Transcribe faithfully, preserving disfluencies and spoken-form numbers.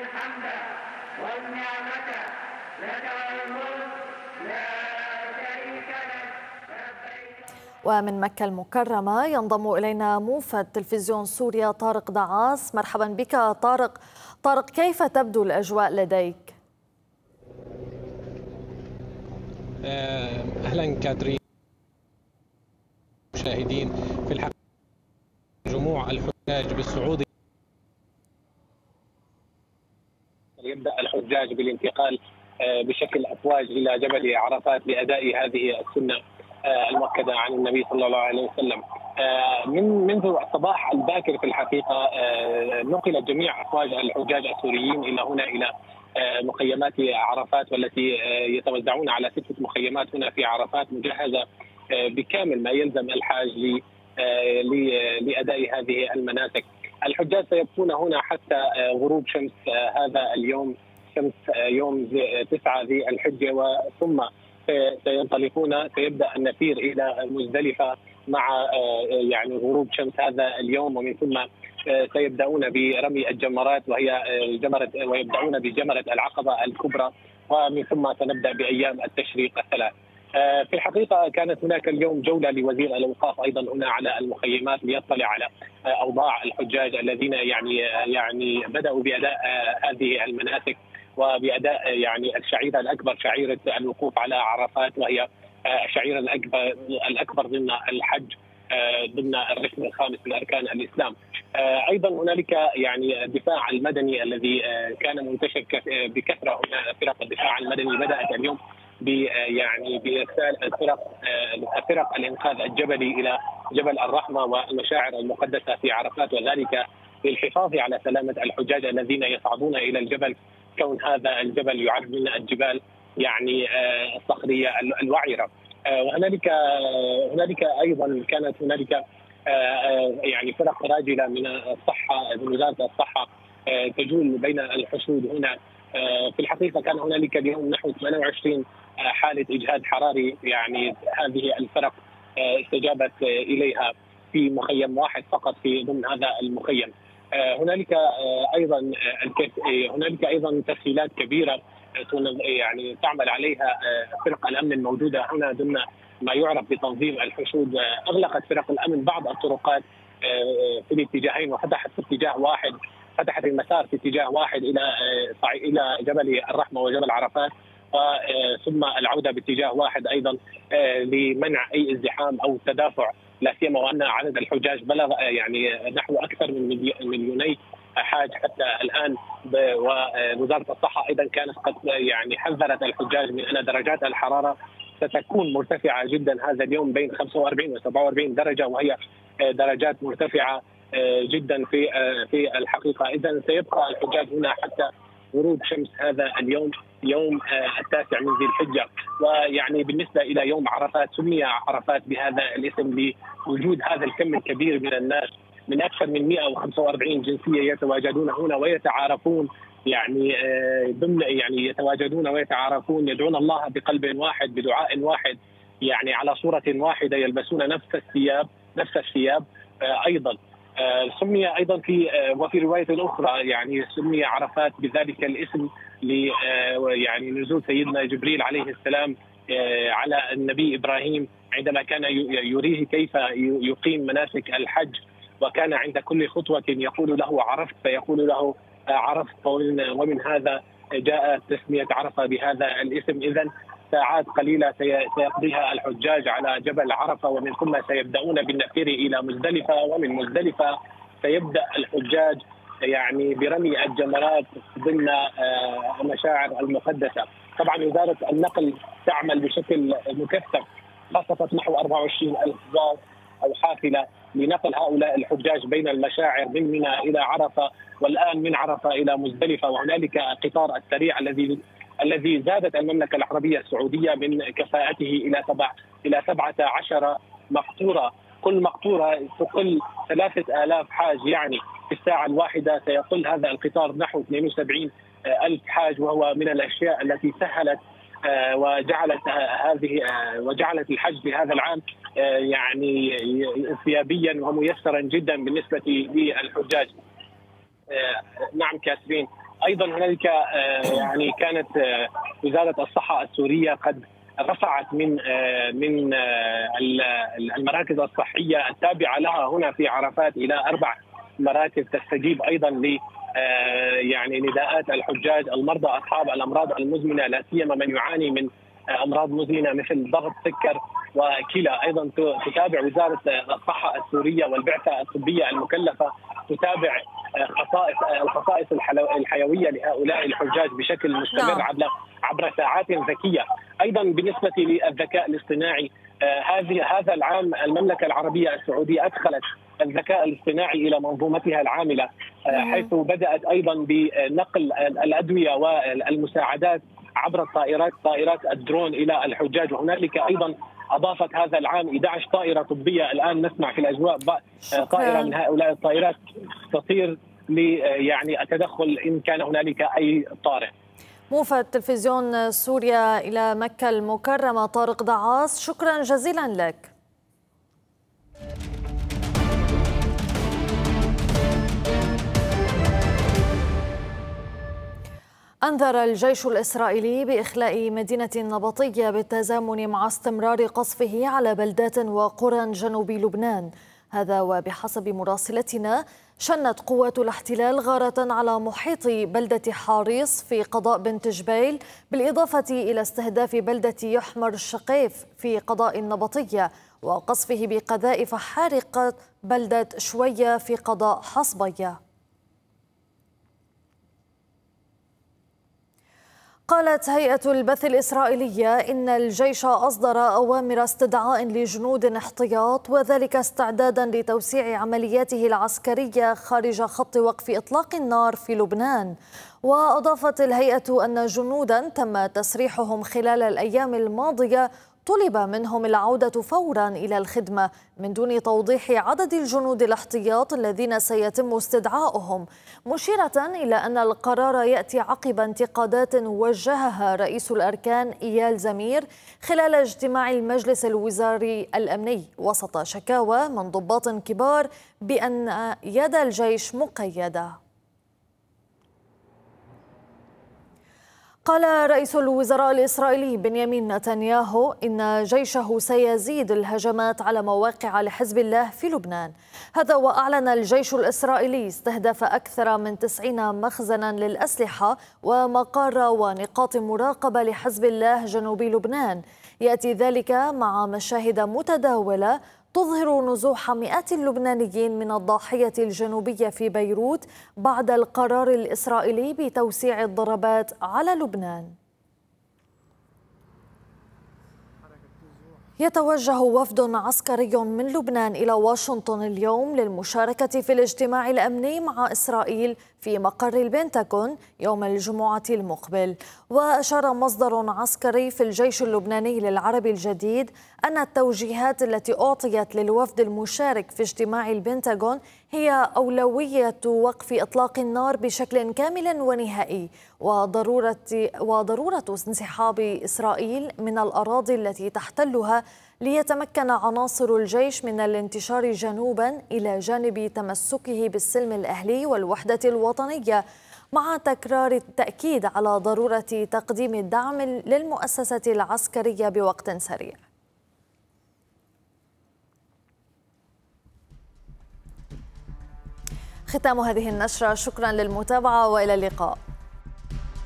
الحمد والنعمة لك والملك لا شريك لك. ومن مكة المكرمة ينضم إلينا موفد تلفزيون سوريا طارق دعاس. مرحبا بك طارق. طارق، كيف تبدو الأجواء لديك؟ أهلا كاترين. مشاهدين، في الحقيقة جموع الحجاج بالصعود يبدأ الحجاج بالانتقال بشكل أفواج إلى جبل عرفات لأداء هذه السنة المؤكدة عن النبي صلى الله عليه وسلم. من منذ الصباح الباكر في الحقيقة نقل جميع أفواج الحجاج السوريين إلى هنا إلى مخيمات عرفات، والتي يتوزعون على ستة مخيمات هنا في عرفات مجهزة بكامل ما يلزم الحاج لأداء هذه المناسك. الحجاج سيبقون هنا حتى غروب شمس هذا اليوم، شمس يوم تسعة ذي الحجة، وثم سينطلقون سيبدأ النفير إلى مزدلفة مع يعني غروب شمس هذا اليوم، ومن ثم سيبدأون برمي الجمرات وهي جمرة ويبدأون بجمرة العقبة الكبرى، ومن ثم سنبدأ بأيام التشريق الثلاث. في الحقيقة كانت هناك اليوم جولة لوزير الأوقاف أيضا هنا على المخيمات ليطلع على أوضاع الحجاج الذين يعني يعني بدأوا بأداء هذه المناسك وبأداء يعني الشعيرة الأكبر، شعيرة الوقوف على عرفات، وهي الشعيرة الأكبر الأكبر ضمن الحج ضمن الركن الخامس من أركان الإسلام. أيضا هنالك يعني الدفاع المدني الذي كان منتشر بكثرة هنا. فرق الدفاع المدني بدأت اليوم يعني بإرسال الفرق فرق الإنقاذ الجبلي إلى جبل الرحمة والمشاعر المقدسة في عرفات، وذلك للحفاظ على سلامة الحجاج الذين يصعدون إلى الجبل، كون هذا الجبل يعد من الجبال يعني الصخرية الوعرة. وهنالك هنالك أيضا كانت هنالك يعني فرق راجلة من الصحة من وزارة الصحة تجول بين الحشود هنا. في الحقيقة كان هنالك اليوم نحو ثمانية وعشرين حالة إجهاد حراري، يعني هذه الفرق استجابت إليها في مخيم واحد فقط في ضمن هذا المخيم. هنالك أيضا هنالك أيضا تسهيلات كبيرة يعني تعمل عليها فرق الأمن الموجودة هنا ضمن ما يعرف بتنظيم الحشود. أغلقت فرق الأمن بعض الطرقات في الاتجاهين وفتحت في اتجاه واحد، فتحت المسار في اتجاه واحد إلى إلى جبل الرحمة وجبل عرفات، ثم العودة باتجاه واحد أيضا لمنع أي ازدحام أو تدافع، لا سيما وأن عدد الحجاج بلغ يعني نحو أكثر من مليوني حاج حتى الآن. ووزارة الصحة أيضا كانت قد يعني حذرت الحجاج من أن درجات الحرارة ستكون مرتفعة جدا هذا اليوم بين خمسة وأربعين و سبعة وأربعين درجة، وهي درجات مرتفعة جدا في في الحقيقة. إذا سيبقى الحجاج هنا حتى غروب شمس هذا اليوم، يوم التاسع من ذي الحجة. ويعني بالنسبة إلى يوم عرفات سمي عرفات بهذا الاسم لوجود هذا الكم الكبير من الناس من أكثر من مئة وخمسة وأربعين جنسية يتواجدون هنا ويتعارفون، يعني ضمن يعني يتواجدون ويتعارفون، يدعون الله بقلب واحد بدعاء واحد، يعني على صورة واحدة، يلبسون نفس الثياب نفس الثياب أيضا. سمي أيضا في وفي رواية أخرى يعني سمي عرفات بذلك الاسم ل يعني نزول سيدنا جبريل عليه السلام على النبي إبراهيم عندما كان يريه كيف يقيم مناسك الحج، وكان عند كل خطوة يقول له عرفت، فيقول له عرفت، ومن هذا جاء تسمية عرفة بهذا الاسم. إذن ساعات قليلة سيقضيها الحجاج على جبل عرفة، ومن ثم سيبدأون بالنفير إلى مزدلفة، ومن مزدلفة سيبدأ الحجاج يعني برمي الجمرات ضمن المشاعر المقدسة. طبعا وزارة النقل تعمل بشكل مكثف، خصصت نحو أربعة وعشرين ألف باص أو حافلة لنقل هؤلاء الحجاج بين المشاعر من منى إلى عرفة، والآن من عرفة إلى مزدلفة. وهنالك قطار السريع الذي الذي زادت المملكة العربية السعودية من كفاءته إلى سبع إلى سبعة عشر مقطورة، كل مقطورة تقل ثلاثة آلاف حاج، يعني في الساعة الواحدة سيقل هذا القطار نحو اثنين وسبعين ألف حاج، وهو من الأشياء التي سهلت وجعلت هذه وجعلت الحج في هذا العام يعني ثيابيا وميسرا جدا بالنسبة للحجاج. نعم كاتبين. ايضا هنالك يعني كانت وزاره الصحه السوريه قد رفعت من من المراكز الصحيه التابعه لها هنا في عرفات الى اربع مراكز تستجيب ايضا ل يعني نداءات الحجاج المرضى اصحاب الامراض المزمنه، لا سيما من يعاني من امراض مزمنه مثل ضغط، سكر وكلى. ايضا تتابع وزاره الصحه السوريه والبعثه الطبيه المكلفه تتابع خصائص الخصائص الحيويه لهؤلاء الحجاج بشكل مستمر عبر عبر ساعات ذكيه. ايضا بالنسبه للذكاء الاصطناعي، هذه هذا العام المملكه العربيه السعوديه ادخلت الذكاء الاصطناعي الى منظومتها العامله، حيث بدات ايضا بنقل الادويه والمساعدات عبر الطائرات طائرات الدرون الى الحجاج. وهنالك ايضا اضافت هذا العام إحدى عشرة طائره طبيه، الان نسمع في الاجواء طائره من هؤلاء الطائرات تطير ل يعني التدخل ان كان هنالك اي طارئ. موفد تلفزيون سوريا الى مكه المكرمه طارق دعاس، شكرا جزيلا لك. أنذر الجيش الإسرائيلي بإخلاء مدينة نبطية بالتزامن مع استمرار قصفه على بلدات وقرى جنوب لبنان. هذا وبحسب مراسلتنا شنت قوات الاحتلال غارة على محيط بلدة حاريص في قضاء بنت جبيل، بالإضافة إلى استهداف بلدة يحمر الشقيف في قضاء النبطية، وقصفه بقذائف حارقة بلدة شوية في قضاء حصبية. قالت هيئة البث الإسرائيلية إن الجيش أصدر أوامر استدعاء لجنود احتياط، وذلك استعدادا لتوسيع عملياته العسكرية خارج خط وقف إطلاق النار في لبنان. وأضافت الهيئة أن جنودا تم تسريحهم خلال الأيام الماضية طلب منهم العودة فورا إلى الخدمة، من دون توضيح عدد الجنود الاحتياط الذين سيتم استدعاؤهم، مشيرة إلى أن القرار يأتي عقب انتقادات وجهها رئيس الأركان إيال زمير خلال اجتماع المجلس الوزاري الأمني، وسط شكاوى من ضباط كبار بأن يد الجيش مقيدة. قال رئيس الوزراء الإسرائيلي بنيامين نتنياهو إن جيشه سيزيد الهجمات على مواقع لحزب الله في لبنان. هذا وأعلن الجيش الإسرائيلي استهداف أكثر من تسعين مخزنا للأسلحة ومقار ونقاط مراقبة لحزب الله جنوب لبنان. يأتي ذلك مع مشاهد متداولة تظهر نزوح مئات اللبنانيين من الضاحية الجنوبية في بيروت بعد القرار الإسرائيلي بتوسيع الضربات على لبنان. يتوجه وفد عسكري من لبنان إلى واشنطن اليوم للمشاركة في الاجتماع الأمني مع إسرائيل في مقر البنتاغون يوم الجمعة المقبل. وأشار مصدر عسكري في الجيش اللبناني للعرب الجديد أن التوجيهات التي أعطيت للوفد المشارك في اجتماع البنتاغون هي أولوية وقف إطلاق النار بشكل كامل ونهائي، وضرورة وضرورة انسحاب إسرائيل من الأراضي التي تحتلها ليتمكن عناصر الجيش من الانتشار جنوبا إلى جانب تمسكه بالسلم الأهلي والوحدة الوطنية، مع تكرار التأكيد على ضرورة تقديم الدعم للمؤسسة العسكرية بوقت سريع. ختام هذه النشرة، شكرا للمتابعة وإلى اللقاء.